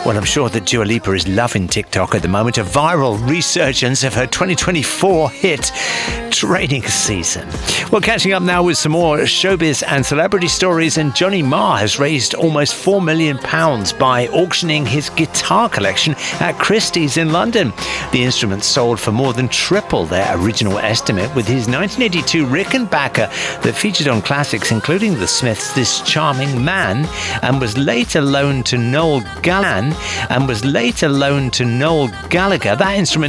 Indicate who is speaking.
Speaker 1: Well, I'm sure that Dua Lipa is loving TikTok at the moment, a viral resurgence of her 2024 hit, Training Season. Well, catching up now with some more showbiz and celebrity stories, and Johnny Marr has raised almost £4 million by auctioning his guitar collection at Christie's in London. The instrument sold for more than triple their original estimate, with his 1982 Rickenbacker that featured on classics including the Smiths' This Charming Man, and was later loaned to Noel Gallagher. That instrument